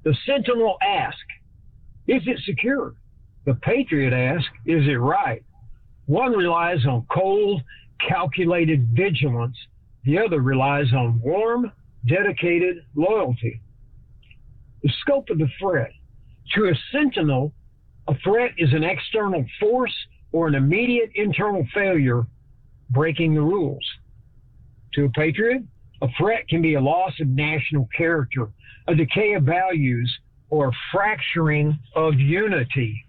The Sentinel asks, is it secure? The Patriot asks, is it right? One relies on cold, calculated vigilance. The other relies on warm, dedicated loyalty. The scope of the threat. To a Sentinel, a threat is an external force or an immediate internal failure breaking the rules. To a Patriot, a threat can be a loss of national character, a decay of values, or a fracturing of unity.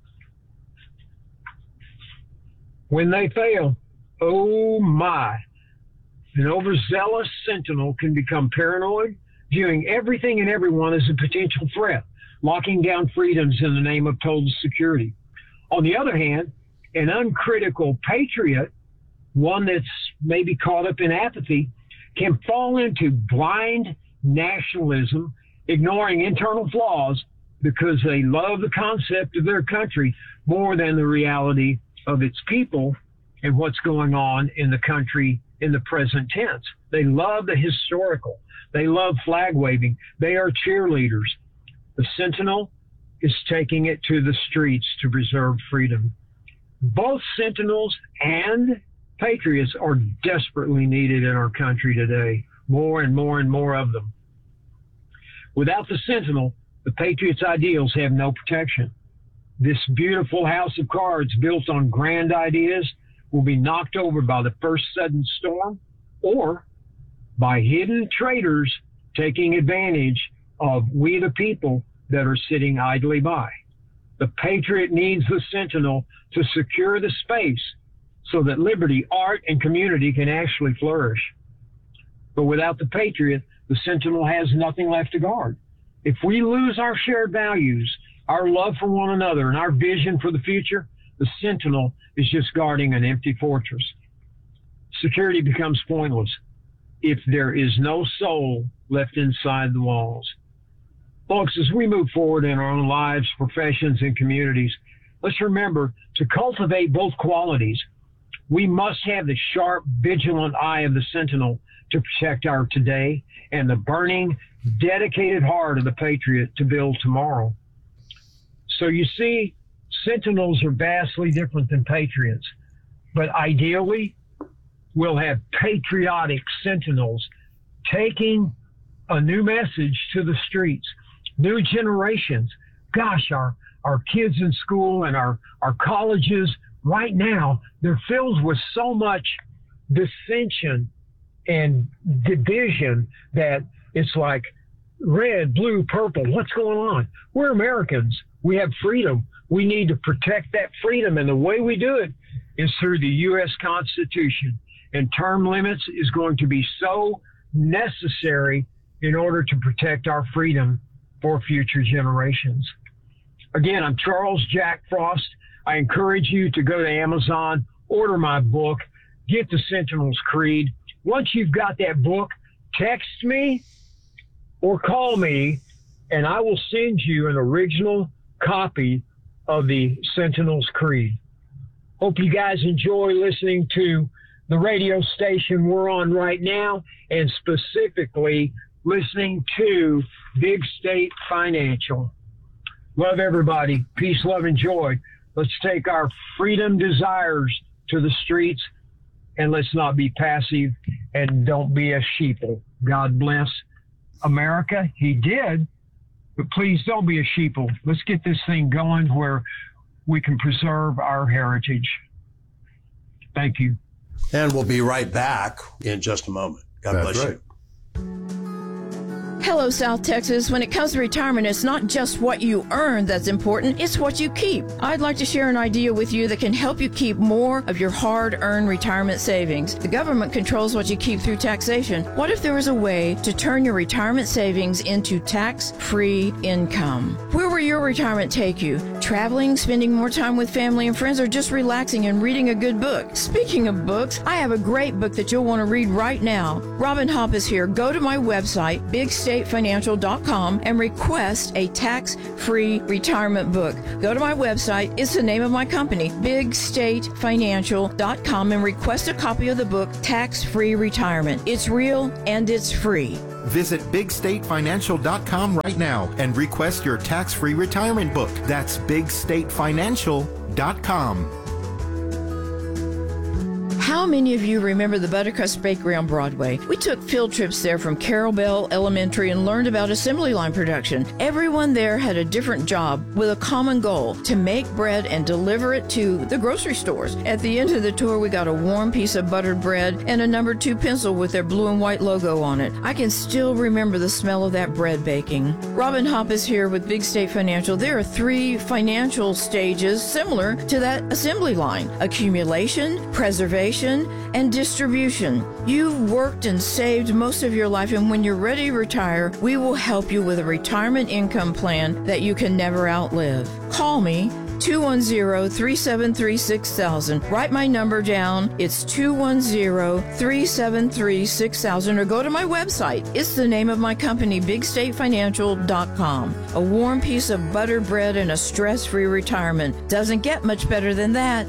When they fail, oh my, an overzealous Sentinel can become paranoid, viewing everything and everyone as a potential threat, locking down freedoms in the name of total security. On the other hand, an uncritical Patriot, one that's maybe caught up in apathy, can fall into blind nationalism, ignoring internal flaws because they love the concept of their country more than the reality of its people and what's going on in the country in the present tense. They love the historical. They love flag waving. They are cheerleaders. The Sentinel is taking it to the streets to preserve freedom. Both Sentinels and Patriots are desperately needed in our country today. More and more and more of them. Without the Sentinel, the Patriots' ideals have no protection. This beautiful house of cards built on grand ideas will be knocked over by the first sudden storm or by hidden traitors taking advantage of we the people that are sitting idly by. The Patriot needs the Sentinel to secure the space so that liberty, art, and community can actually flourish. But without the Patriot, the Sentinel has nothing left to guard. If we lose our shared values, our love for one another, and our vision for the future, the Sentinel is just guarding an empty fortress. Security becomes pointless if there is no soul left inside the walls. Folks, as we move forward in our own lives, professions, and communities, let's remember to cultivate both qualities. We must have the sharp, vigilant eye of the Sentinel to protect our today and the burning, dedicated heart of the Patriot to build tomorrow. So you see, Sentinels are vastly different than Patriots, but ideally, we'll have patriotic Sentinels taking a new message to the streets. New generations. Gosh, our kids in school and our colleges right now, they're filled with so much dissension and division that it's like red, blue, purple. What's going on? We're Americans. We have freedom. We need to protect that freedom. And the way we do it is through the U.S. Constitution. And term limits is going to be so necessary in order to protect our freedom for future generations. Again, I'm Charles Jack Frost. I encourage you to go to Amazon, order my book, get the Sentinel's Creed. Once you've got that book, text me or call me, and I will send you an original copy of the Sentinel's Creed. Hope you guys enjoy listening to the radio station we're on right now, and specifically listening to Big State Financial. Love everybody. Peace, love, and joy. Let's take our freedom desires to the streets, and let's not be passive, and don't be a sheeple. God bless America. He did, but please don't be a sheeple. Let's get this thing going where we can preserve our heritage. Thank you. And we'll be right back in just a moment. God bless you. Hello, South Texas. When it comes to retirement, it's not just what you earn that's important, it's what you keep. I'd like to share an idea with you that can help you keep more of your hard-earned retirement savings. The government controls what you keep through taxation. What if there was a way to turn your retirement savings into tax-free income? Where will your retirement take you? Traveling, spending more time with family and friends, or just relaxing and reading a good book? Speaking of books, I have a great book that you'll want to read right now. Robin Hopp is here. Go to my website, BigStateFinancial.com and request a tax-free retirement book. Go to my website. It's the name of my company, BigStateFinancial.com, and request a copy of the book, Tax-Free Retirement. It's real and it's free. Visit BigStateFinancial.com right now and request your tax-free retirement book. That's BigStateFinancial.com. How many of you remember the Buttercrust Bakery on Broadway? We took field trips there from Carroll Bell Elementary and learned about assembly line production. Everyone there had a different job with a common goal, to make bread and deliver it to the grocery stores. At the end of the tour, we got a warm piece of buttered bread and a number 2 pencil with their blue and white logo on it. I can still remember the smell of that bread baking. Robin Hopp is here with Big State Financial. There are 3 financial stages similar to that assembly line: accumulation, preservation, and distribution. You've worked and saved most of your life, and when you're ready to retire, we will help you with a retirement income plan that you can never outlive. Call me, 210-373-6000. Write my number down. It's 210-373-6000, or go to my website. It's the name of my company, BigStateFinancial.com. A warm piece of buttered bread and a stress-free retirement. Doesn't get much better than that.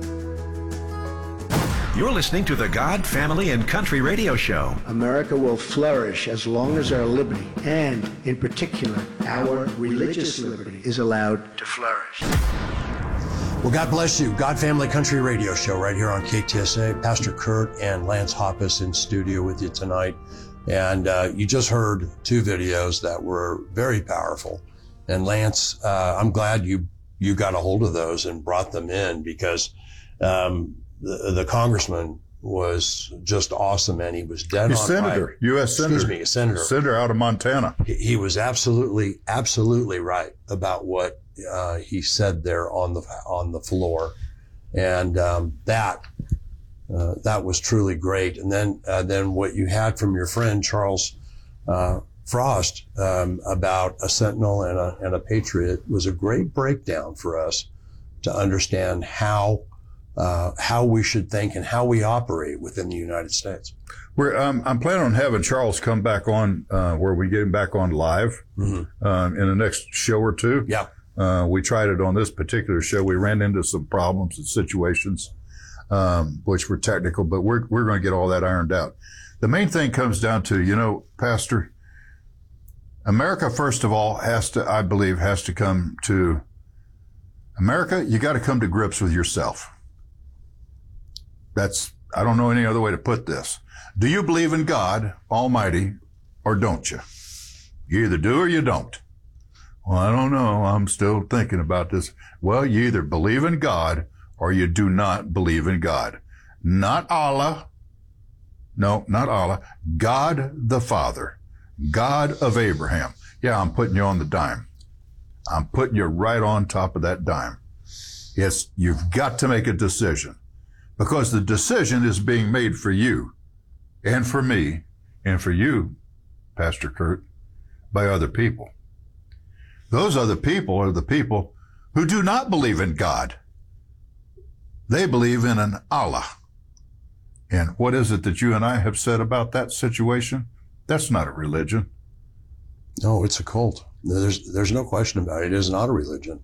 You're listening to the God, Family, and Country Radio Show. America will flourish as long as our liberty, and in particular, our religious liberty, is allowed to flourish. Well, God bless you. God, Family, Country Radio Show right here on KTSA. Pastor Kurt and Lance Hoppus in studio with you tonight. And you just heard 2 videos that were very powerful. And Lance, I'm glad you got a hold of those and brought them in, because the congressman was just awesome, and he was dead He's on senator, right. U.S. senator. Excuse me, a senator. Senator out of Montana. He was absolutely right about what he said there on the floor, and that was truly great. And then what you had from your friend Charles Frost about a Sentinel and a Patriot was a great breakdown for us to understand how we should think and how we operate within the United States. I'm planning on having Charles come back on where we get him back on live in the next show or 2. Yeah. We tried it on this particular show. We ran into some problems and situations which were technical, but we're going to get all that ironed out. The main thing comes down to, Pastor, America, first of all, I believe, has to come to America. You got to come to grips with yourself. I don't know any other way to put this. Do you believe in God Almighty, or don't you? You either do or you don't. Well, I don't know. I'm still thinking about this. Well, you either believe in God or you do not believe in God. Not Allah. No, not Allah. God the Father. God of Abraham. Yeah, I'm putting you on the dime. I'm putting you right on top of that dime. Yes, you've got to make a decision. Because the decision is being made for you and for me and for you, Pastor Kurt, by other people. Those other people are the people who do not believe in God. They believe in an Allah. And what is it that you and I have said about that situation? That's not a religion. No, it's a cult. There's no question about it. It is not a religion.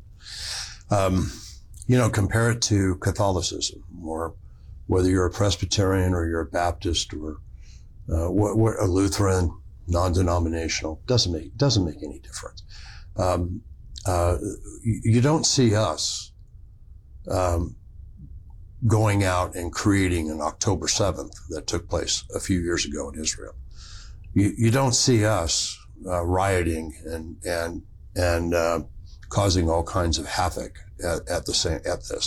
Compare it to Catholicism, or whether you're a Presbyterian or you're a Baptist or what a Lutheran, non-denominational, doesn't make any difference. You don't see us going out and creating an October 7th that took place a few years ago in Israel. You don't see us rioting and causing all kinds of havoc at this.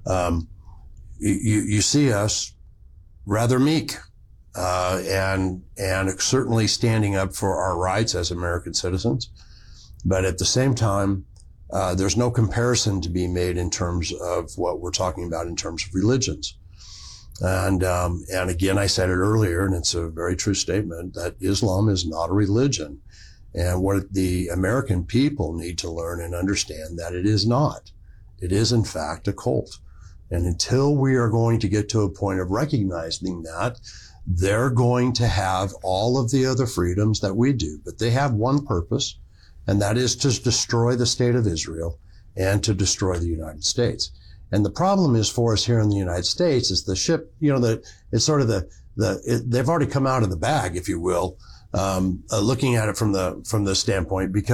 You see us rather meek, and certainly standing up for our rights as American citizens. But at the same time, there's no comparison to be made in terms of what we're talking about in terms of religions. And again, I said it earlier, and it's a very true statement, that Islam is not a religion. And what the American people need to learn and understand that it is not. It is, in fact, a cult. And until we are going to get to a point of recognizing that, they're going to have all of the other freedoms that we do, but they have one purpose, and that is to destroy the state of Israel and to destroy the United States. And the problem is for us here in the United States is the ship, it's sort of they've already come out of the bag, if you will, looking at it from the standpoint, because